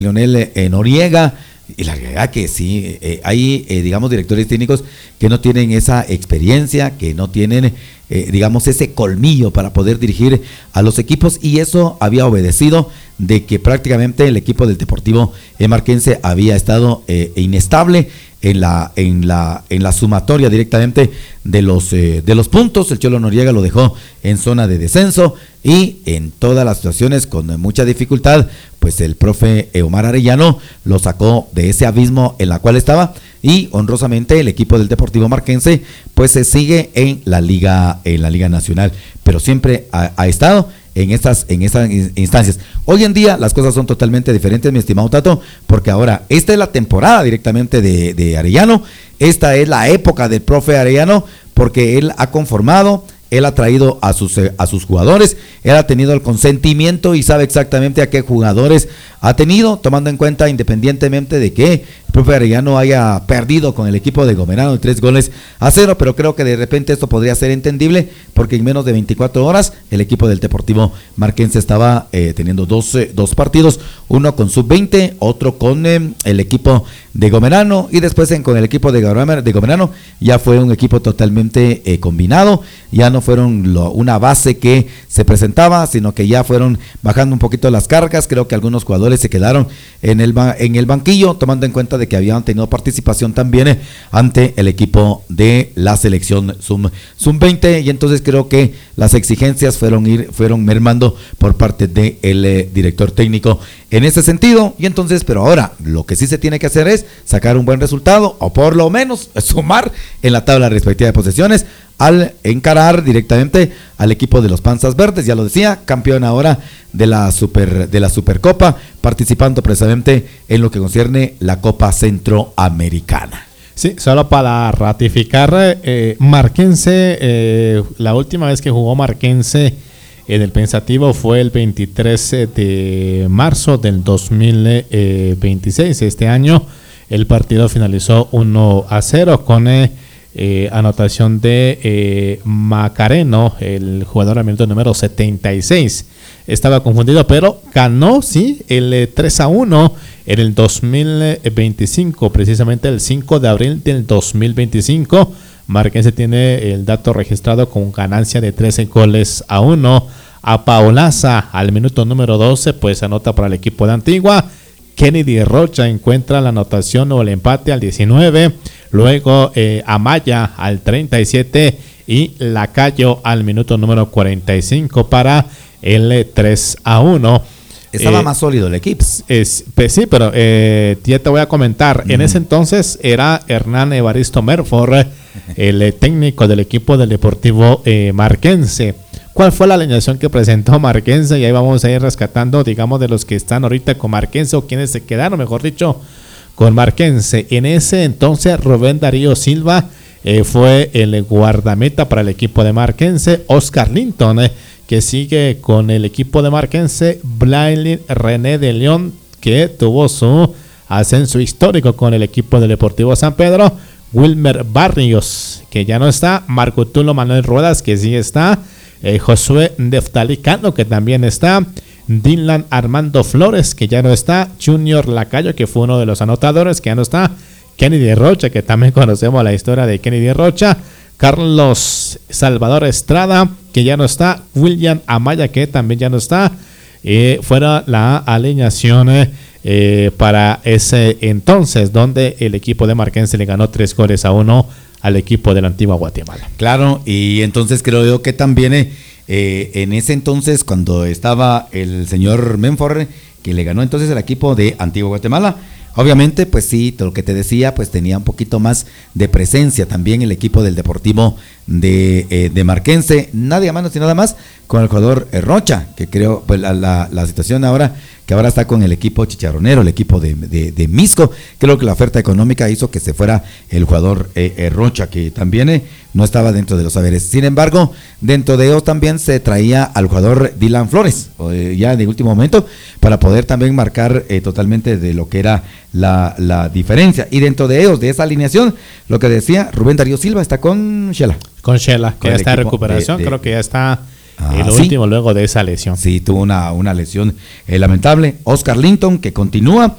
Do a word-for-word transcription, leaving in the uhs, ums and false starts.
Leonel eh, Noriega. Y la realidad que sí, eh, hay, eh, digamos, directores técnicos que no tienen esa experiencia, que no tienen, eh, digamos, ese colmillo para poder dirigir a los equipos, y eso había obedecido de que prácticamente el equipo del Deportivo Marquense había estado eh, inestable en la en la en la sumatoria directamente de los eh, de los puntos. El Cholo Noriega lo dejó en zona de descenso, y en todas las situaciones con mucha dificultad, pues el profe Omar Arellano lo sacó de ese abismo en la cual estaba, y honrosamente el equipo del Deportivo Marquense pues se sigue en la liga en la liga nacional, pero siempre ha, ha estado en estas en estas instancias. Hoy en día las cosas son totalmente diferentes, mi estimado Tato, porque ahora esta es la temporada directamente de, de Arellano, esta es la época del profe Arellano, porque él ha conformado, él ha traído a sus, a sus jugadores, él ha tenido el consentimiento y sabe exactamente a qué jugadores ha tenido, tomando en cuenta, independientemente de que el profe Arellano haya perdido con el equipo de Gomerano de tres goles a cero, pero creo que de repente esto podría ser entendible, porque en menos de veinticuatro horas el equipo del Deportivo Marquense estaba eh, teniendo dos, eh, dos partidos, uno con sub veinte, otro con eh, el equipo de Gomerano, y después en, con el equipo de, de Gomerano ya fue un equipo totalmente eh, combinado, ya no fueron lo, una base que se presentaba, sino que ya fueron bajando un poquito las cargas. Creo que algunos jugadores se quedaron en el, en el banquillo, tomando en cuenta de que habían tenido participación también eh, ante el equipo de la selección sub veinte, y entonces creo que las exigencias fueron ir fueron mermando por parte del eh, director técnico en ese sentido, y entonces, pero ahora lo que sí se tiene que hacer es sacar un buen resultado, o por lo menos sumar en la tabla respectiva de posiciones, al encarar directamente al equipo de los Panzas Verdes, ya lo decía, campeón ahora de la super de la Supercopa, participando precisamente en lo que concierne la Copa Centroamericana. Sí, solo para ratificar, eh, Marquense, eh, la última vez que jugó Marquense en el Pensativo fue el veintitrés de marzo del dos mil veintiséis. Este año el partido finalizó uno a cero con eh, Eh, anotación de eh, Macareno, el jugador al minuto número setenta y seis. Estaba confundido, pero ganó, sí, el eh, tres a uno en el dos mil veinticinco, precisamente el cinco de abril del dos mil veinticinco. Marquense tiene el dato registrado con ganancia de trece goles a uno. A Paolaza, al minuto número doce, pues anota para el equipo de Antigua. Kennedy Rocha encuentra la anotación o el empate al diecinueve. Luego eh, Amaya al treinta y siete y Lacayo al minuto número cuarenta y cinco para el tres a uno. Estaba eh, más sólido el equipo. Es, pues sí, pero eh, ya te voy a comentar. Uh-huh. En ese entonces era Hernán Evaristo Merfor, el eh, técnico del equipo del Deportivo eh, Marquense. ¿Cuál fue la alineación que presentó Marquense? Y ahí vamos a ir rescatando, digamos, de los que están ahorita con Marquense, o quienes se quedaron, mejor dicho, con Marquense. En ese entonces Rubén Darío Silva eh, fue el guardameta para el equipo de Marquense. Oscar Linton, eh, que sigue con el equipo de Marquense. Blailin René de León, que tuvo su ascenso histórico con el equipo del Deportivo San Pedro. Wilmer Barrios, que ya no está. Marco Tulo Manuel Ruedas, que sí está. Eh, Josué Neftali Cano, que también está. Dylan Armando Flores, que ya no está. Junior Lacayo, que fue uno de los anotadores, que ya no está. Kennedy Rocha, que también conocemos la historia de Kennedy Rocha. Carlos Salvador Estrada, que ya no está. William Amaya, que también ya no está. Eh, fuera la alineación eh, para ese entonces, donde el equipo de Marquense le ganó tres goles a uno al equipo de la Antigua Guatemala. Claro, y entonces creo yo que también eh, eh, en ese entonces, cuando estaba el señor Menfor, que le ganó entonces el equipo de Antigua Guatemala, obviamente, pues sí, lo que te decía, pues tenía un poquito más de presencia también el equipo del Deportivo de, eh, de Marquense, nadie más, sino nada más con el jugador eh, Rocha, que creo, pues la, la, la situación ahora, que ahora está con el equipo chicharronero, el equipo de, de, de Misco. Creo que la oferta económica hizo que se fuera el jugador eh, eh, Rocha, que también eh, no estaba dentro de los saberes. Sin embargo, dentro de ellos también se traía al jugador Dylan Flores, eh, ya en el último momento, para poder también marcar eh, totalmente de lo que era la, la diferencia. Y dentro de ellos, de esa alineación, lo que decía Rubén Darío Silva está con Shela. Con Shela, que ya está en recuperación, de, de, creo que ya está Ah, el sí. último luego de esa lesión. Sí, tuvo una, una lesión eh, lamentable. Oscar Linton, que continúa,